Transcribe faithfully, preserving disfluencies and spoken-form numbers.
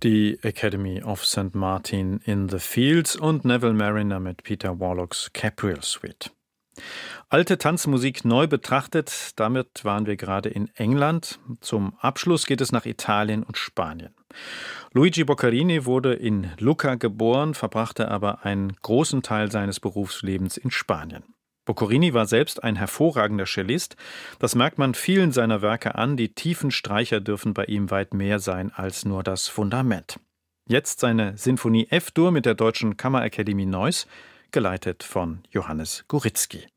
Die Academy of Saint Martin in the Fields und Neville Marriner mit Peter Warlocks Capriel Suite. Alte Tanzmusik neu betrachtet, damit waren wir gerade in England. Zum Abschluss geht es nach Italien und Spanien. Luigi Boccherini wurde in Lucca geboren, verbrachte aber einen großen Teil seines Berufslebens in Spanien. Boccherini war selbst ein hervorragender Cellist. Das merkt man vielen seiner Werke an. Die tiefen Streicher dürfen bei ihm weit mehr sein als nur das Fundament. Jetzt seine Sinfonie F-Dur mit der Deutschen Kammerakademie Neuss, geleitet von Johannes Guritzky.